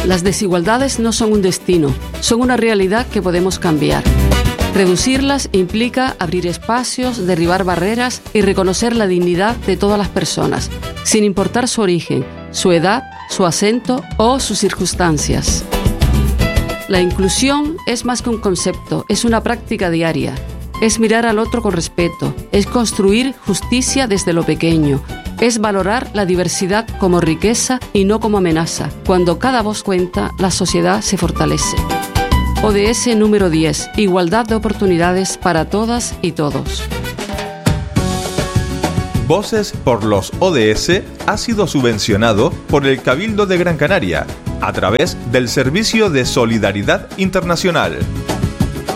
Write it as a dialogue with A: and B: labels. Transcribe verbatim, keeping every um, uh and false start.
A: Las desigualdades no son un destino, son una realidad que podemos cambiar. Reducirlas implica abrir espacios, derribar barreras y reconocer la dignidad de todas las personas, sin importar su origen, su edad, su acento o sus circunstancias. La inclusión es más que un concepto, es una práctica diaria. Es mirar al otro con respeto, es construir justicia desde lo pequeño, es valorar la diversidad como riqueza y no como amenaza. Cuando cada voz cuenta, la sociedad se fortalece. O D S número diez. Igualdad de oportunidades para todas y todos.
B: Voces por los O D S ha sido subvencionado por el Cabildo de Gran Canaria a través del Servicio de Solidaridad Internacional.